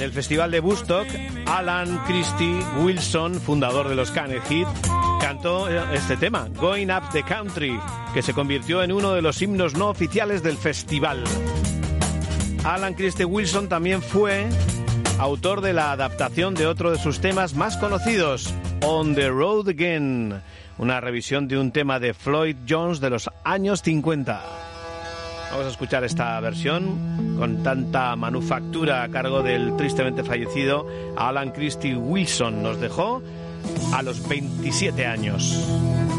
el Festival de Woodstock, Alan Christie Wilson, fundador de los Can't Hit, cantó este tema, Going Up the Country, que se convirtió en uno de los himnos no oficiales del festival. Alan Christie Wilson también fue autor de la adaptación de otro de sus temas más conocidos, On the Road Again, una revisión de un tema de Floyd Jones de los años 50. Vamos a escuchar esta versión con tanta manufactura a cargo del tristemente fallecido Alan Christie Wilson. Nos dejó a los 27 años.